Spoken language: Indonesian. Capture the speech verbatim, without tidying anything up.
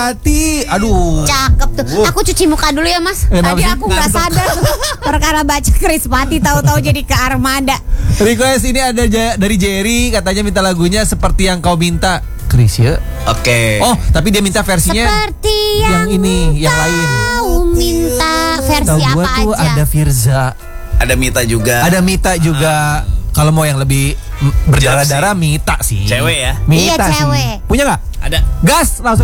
Hati, aduh. Cakep tuh. Aku cuci muka dulu ya Mas. Kenapa Tadi sih? aku nggak sadar tuh. Perkara baca Krispati tahu-tahu jadi ke Armada. Request ini ada ja- dari Jerry, katanya minta lagunya Seperti Yang Kau Minta. Chris ya. Oke. Oh, tapi dia minta versinya Seperti yang yang, ini, yang lain. kau minta versi Tahu apa gua tuh aja. ada Firza, Ada Mita juga. ada Mita juga. Kalau mau yang lebih mm, berdarah-darah Mita sih. Cewek ya? Mita Iya, sih. cewek. Punya nggak? Ada. Gas langsung.